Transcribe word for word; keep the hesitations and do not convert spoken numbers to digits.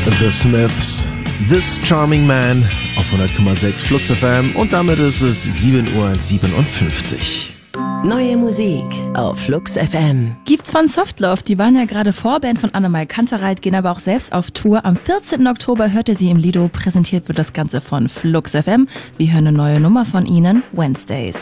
The Smiths, This Charming Man auf hundert Komma sechs Flux F M und damit ist es sieben Uhr siebenundfünfzig. Neue Musik auf Flux F M. Gibt's von Softloaf, die waren ja gerade Vorband von Annemai Kantereit, gehen aber auch selbst auf Tour. Am vierzehnten Oktober hört ihr sie im Lido, präsentiert wird das Ganze von Flux F M. Wir hören eine neue Nummer von ihnen, Wednesdays.